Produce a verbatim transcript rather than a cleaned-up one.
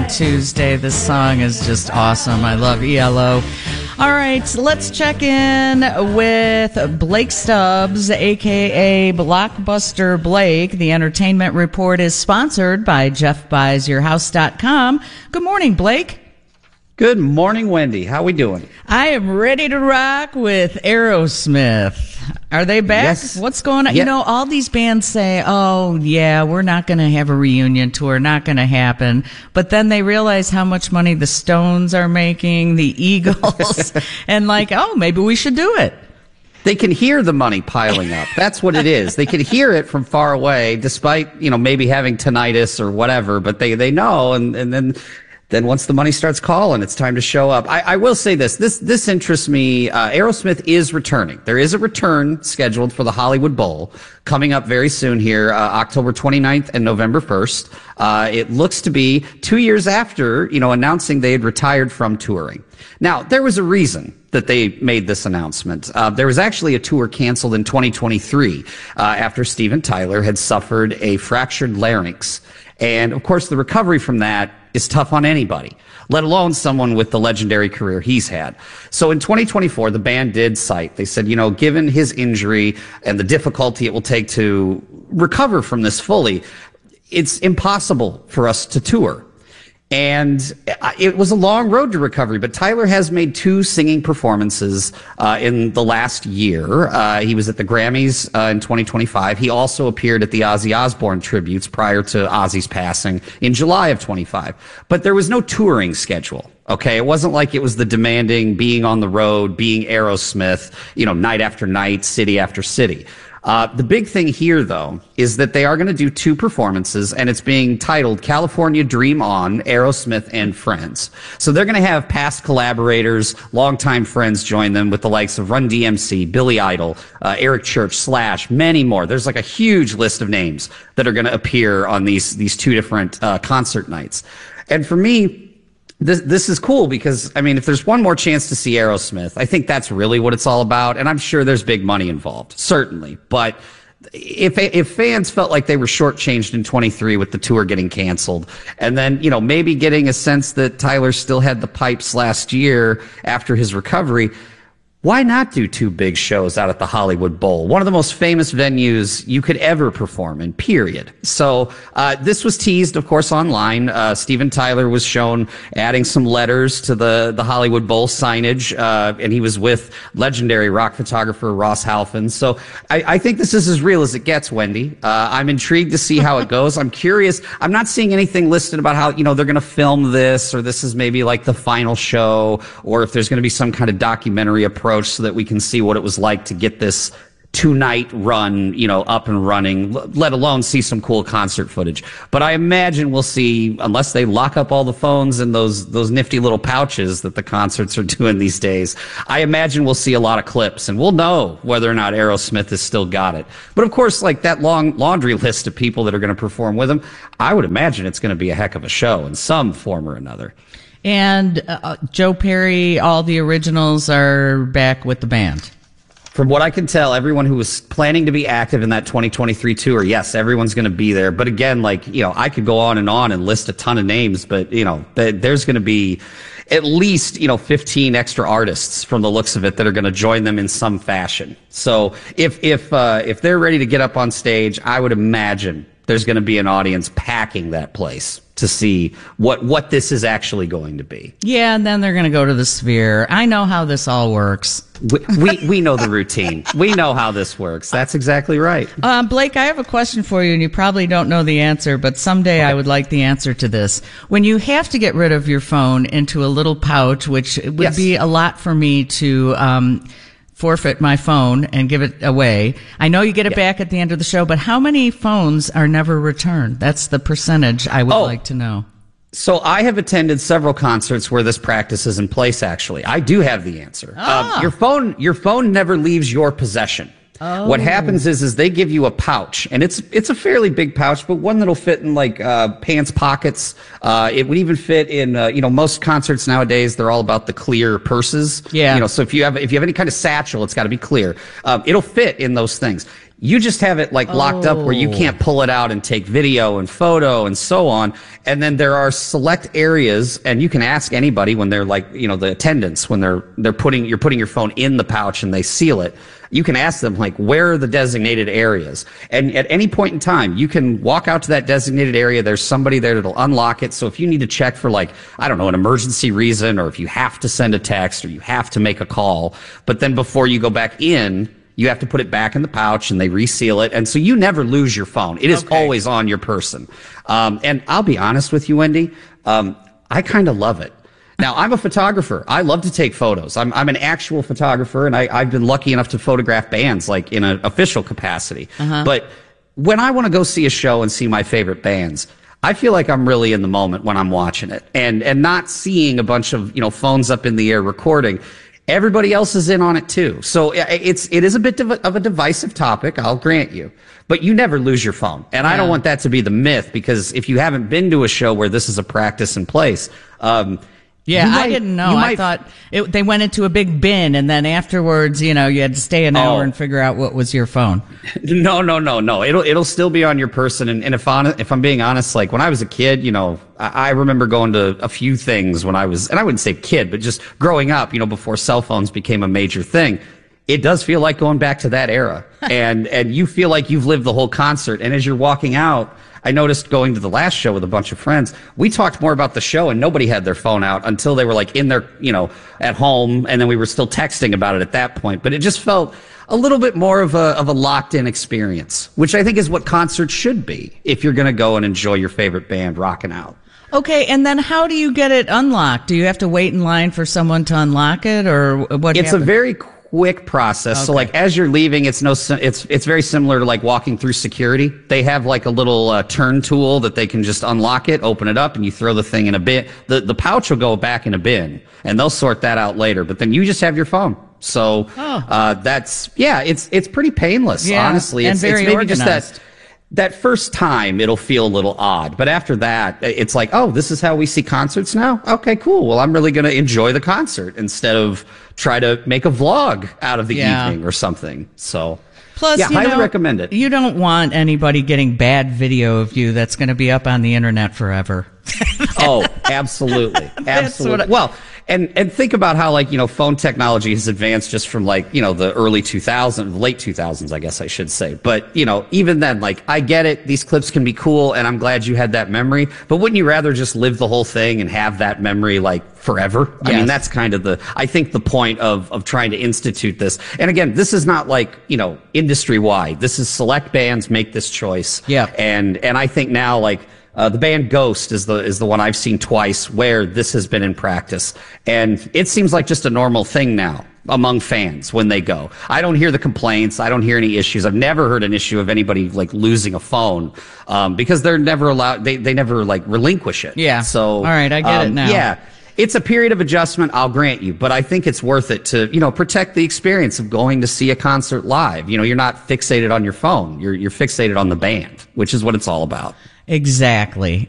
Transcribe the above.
Tuesday. This song is just awesome. I love E L O. All right, let's check in with Blake Stubbs, a k a. Blockbuster Blake. The Entertainment Report is sponsored by Jeff Buys Your House dot com. Good morning, Blake. Good morning, Wendy. How we doing? I am ready to rock with Aerosmith. Are they back? Yes. What's going on? Yeah. You know, all these bands say, oh, yeah, we're not going to have a reunion tour, not going to happen. But then they realize how much money the Stones are making, the Eagles, and like, oh, maybe we should do it. They can hear the money piling up. That's what it is. They can hear it from far away, despite, you know, maybe having tinnitus or whatever, but they, they know, and, and then... Then once the money starts calling, it's time to show up. I, I will say this. This this interests me. Uh, Aerosmith is returning. There is a return scheduled for the Hollywood Bowl coming up very soon here, uh, October twenty-ninth and November first. Uh, it looks to be two years after, you know, announcing they had retired from touring. Now, there was a reason that they made this announcement. Uh, there was actually a tour canceled in twenty twenty-three uh, after Steven Tyler had suffered a fractured larynx. And, of course, the recovery from that is tough on anybody, let alone someone with the legendary career he's had. So in twenty twenty-four, the band did cite, they said, you know, given his injury and the difficulty it will take to recover from this fully, it's impossible for us to tour. And it was a long road to recovery, but Tyler has made two singing performances uh, in the last year. Uh, he was at the Grammys uh, in twenty twenty-five. He also appeared at the Ozzy Osbourne tributes prior to Ozzy's passing in July of twenty-five. But there was no touring schedule. Okay, it wasn't like it was the demanding being on the road, being Aerosmith, you know, night after night, city after city. Uh, the big thing here, though, is that they are going to do two performances, and it's being titled California Dream On, Aerosmith and Friends. So they're going to have past collaborators, longtime friends join them with the likes of Run D M C, Billy Idol, uh, Eric Church, Slash, many more. There's like a huge list of names that are going to appear on these, these two different uh, concert nights. And for me, This this is cool because, I mean, if there's one more chance to see Aerosmith, I think that's really what it's all about. And I'm sure there's big money involved, certainly. But if if fans felt like they were shortchanged in twenty-three with the tour getting canceled, and then, you know, maybe getting a sense that Tyler still had the pipes last year after his recovery, why not do two big shows out at the Hollywood Bowl? One of the most famous venues you could ever perform in, period. So uh, this was teased, of course, online. Uh, Steven Tyler was shown adding some letters to the, the Hollywood Bowl signage, uh, and he was with legendary rock photographer Ross Halfin. So I, I think this is as real as it gets, Wendy. Uh, I'm intrigued to see how it goes. I'm curious. I'm not seeing anything listed about how, you know, they're going to film this, or this is maybe like the final show, or if there's going to be some kind of documentary approach so that we can see what it was like to get this two-night run, you know, up and running, let alone see some cool concert footage. But I imagine we'll see, unless they lock up all the phones in those those nifty little pouches that the concerts are doing these days, I imagine we'll see a lot of clips, and we'll know whether or not Aerosmith has still got it. But of course, like that long laundry list of people that are going to perform with them, I would imagine it's going to be a heck of a show in some form or another. And uh, Joe Perry, all the originals are back with the band. From what I can tell, everyone who was planning to be active in that twenty twenty-three tour, yes, everyone's going to be there. But again, like, you know, I could go on and on and list a ton of names, but, you know, there's going to be at least, you know, fifteen extra artists from the looks of it that are going to join them in some fashion. So if, if, uh, if they're ready to get up on stage, I would imagine there's going to be an audience packing that place to see what what this is actually going to be. Yeah, and then they're going to go to the Sphere. I know how this all works. We we, we know the routine. We know how this works. That's exactly right. Um, Blake, I have a question for you, and you probably don't know the answer, but someday I would like the answer to this. When you have to get rid of your phone into a little pouch, which would Yes. be a lot for me to um, forfeit my phone and give it away. I know you get it Yeah. back at the end of the show, but how many phones are never returned? That's the percentage I would Oh. like to know. So I have attended several concerts where this practice is in place, actually. I do have the answer. Ah. Um, your phone, your phone never leaves your possession. Oh. What happens is, is they give you a pouch, and it's it's a fairly big pouch, but one that'll fit in like uh, pants pockets. Uh, it would even fit in, uh, you know, most concerts nowadays, they're all about the clear purses. Yeah. You know, so if you have if you have any kind of satchel, it's got to be clear. Um, it'll fit in those things. You just have it like locked Oh. up where you can't pull it out and take video and photo and so on. And then there are select areas, and you can ask anybody when they're like, you know, the attendants, when they're, they're putting, you're putting your phone in the pouch and they seal it. You can ask them like, where are the designated areas? And at any point in time, you can walk out to that designated area. There's somebody there that'll unlock it. So if you need to check for like, I don't know, an emergency reason, or if you have to send a text or you have to make a call, but then before you go back in, you have to put it back in the pouch and they reseal it. And so you never lose your phone. It is Okay. always on your person. Um, and I'll be honest with you, Wendy, um, I kind of love it. Now, I'm a photographer. I love to take photos. I'm, I'm an actual photographer, and I, I've been lucky enough to photograph bands like in an official capacity. Uh-huh. But when I want to go see a show and see my favorite bands, I feel like I'm really in the moment when I'm watching it, and, and not seeing a bunch of, you know, phones up in the air recording. Everybody else is in on it too. So it's, it is a bit of a, of a divisive topic, I'll grant you, but you never lose your phone. And I don't Yeah. want that to be the myth, because if you haven't been to a show where this is a practice in place, um, Yeah, you I might- didn't know. you I might- thought it, they went into a big bin, and then afterwards, you know, you had to stay an hour Oh. and figure out what was your phone. No, no, no, no. It'll it'll still be on your person. And, and if on if I'm being honest, like when I was a kid, you know, I, I remember going to a few things when I was, and I wouldn't say kid, but just growing up, you know, before cell phones became a major thing. It does feel like going back to that era, and and you feel like you've lived the whole concert. And as you're walking out, I noticed going to the last show with a bunch of friends, we talked more about the show, and nobody had their phone out until they were like in their, you know, at home, and then we were still texting about it at that point. But it just felt a little bit more of a of a locked in experience, which I think is what concerts should be if you're going to go and enjoy your favorite band rocking out. Okay, and then how do you get it unlocked? Do you have to wait in line for someone to unlock it, or what? It's happens? a very quick process. So Okay. like as you're leaving, it's no, si- it's, it's very similar to like walking through security. They have like a little uh, turn tool that they can just unlock it, open it up, and you throw the thing in a bin. The, the pouch will go back in a bin, and they'll sort that out later, but then you just have your phone. So, Oh. uh, that's, yeah, it's, it's pretty painless, Yeah, honestly. and It's, very it's maybe just organized. that, that first time it'll feel a little odd, but after that, it's like, oh, this is how we see concerts now? Okay, cool. Well, I'm really going to enjoy the concert instead of try to make a vlog out of the Yeah. evening or something. So, Plus, yeah, you highly know, recommend it. You don't want anybody getting bad video of you that's going to be up on the internet forever. Oh, absolutely. Absolutely. what I- well, and, and think about how, like, you know, phone technology has advanced just from, like, you know, the early two thousands, late two thousands, I guess I should say. But, you know, even then, like, I get it. These clips can be cool, and I'm glad you had that memory. But wouldn't you rather just live the whole thing and have that memory, like, forever? I Yes. mean, that's kind of the, I think the point of, of trying to institute this. And again, this is not like, you know, industry wide. This is select bands make this choice. Yeah. And, and I think now, like, Uh, the band Ghost is the is the one I've seen twice where this has been in practice, and it seems like just a normal thing now among fans when they go. I don't hear the complaints. I don't hear any issues. I've never heard an issue of anybody like losing a phone um, because they're never allowed. They they never like relinquish it. Yeah. So All right, I get it um, now. Yeah. It's a period of adjustment, I'll grant you, but I think it's worth it to, you know, protect the experience of going to see a concert live. You know, you're not fixated on your phone. You're you're fixated on the band, which is what it's all about. Exactly.